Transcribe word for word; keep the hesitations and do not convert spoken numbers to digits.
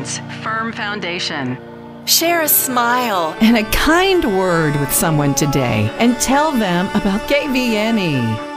confidence, firm foundation. Share a smile and a kind word with someone today and tell them about K V N E.